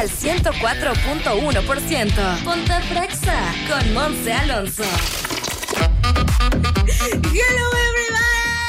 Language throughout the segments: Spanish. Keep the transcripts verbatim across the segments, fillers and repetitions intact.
al ciento cuatro punto uno por ciento. Ponte Frexa con Monse Alonso. Hello everybody.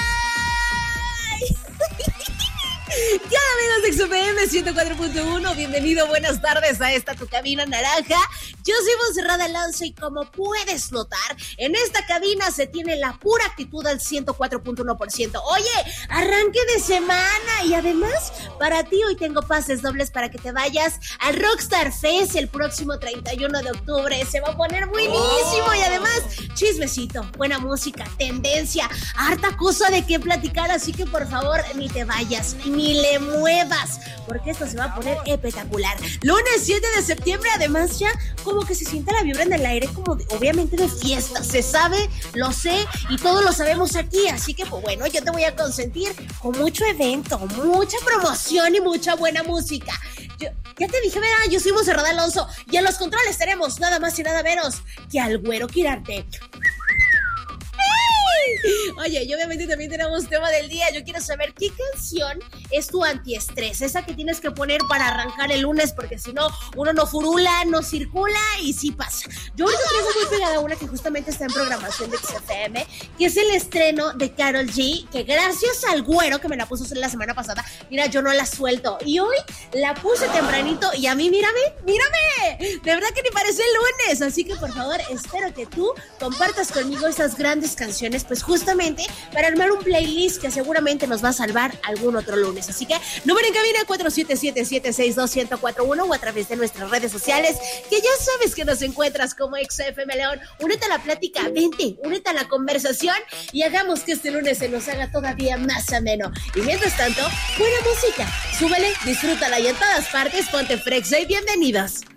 ¿Qué onda, amigos de X F M ciento cuatro punto uno? Bienvenido, buenas tardes a esta tu cabina naranja. Yo soy Monserrat Alonso y como puedes notar, en esta cabina se tiene la pura actitud al ciento cuatro punto uno por ciento. Oye, arranque de semana y además para ti hoy tengo pases dobles para que te vayas al Rockstar Fest el próximo treinta y uno de octubre. Se va a poner buenísimo oh. y además chismecito, buena música, tendencia, harta cosa de qué platicar, así que por favor ni te vayas, ni le muevas, porque esto se va a poner espectacular. Lunes siete de septiembre, además ya como que se siente la vibra en el aire, como de, obviamente de fiesta, se sabe, lo sé, y todos lo sabemos aquí, así que pues bueno, yo te voy a consentir con mucho evento, mucha promoción y mucha buena música. Yo, ya te dije, verá, yo soy Monserrat Alonso, y en los controles tenemos nada más y nada menos que al Güero Quirarte. Oye, y obviamente también tenemos tema del día. Yo quiero saber qué canción es tu antiestrés, esa que tienes que poner para arrancar el lunes, porque si no, uno no furula, no circula y sí pasa. Yo ahorita traigo muy pegada una que justamente está en programación de X F M, que es el estreno de Karol G, que gracias al Güero que me la puso la semana pasada, mira, yo no la suelto, y hoy la puse tempranito y a mí, mírame, mírame, de verdad que ni parece el lunes, así que por favor, espero que tú compartas conmigo esas grandes canciones, pues justamente para armar un playlist que seguramente nos va a salvar algún otro lunes. Así que número en cabina cuatro siete siete, siete seis dos, uno cero cuatro uno o a través de nuestras redes sociales, que ya sabes que nos encuentras como X F M León. Únete a la plática, vente, únete a la conversación y hagamos que este lunes se nos haga todavía más ameno. Y mientras tanto, buena música, súbele, disfrútala y en todas partes ponte Frexa y bienvenidos.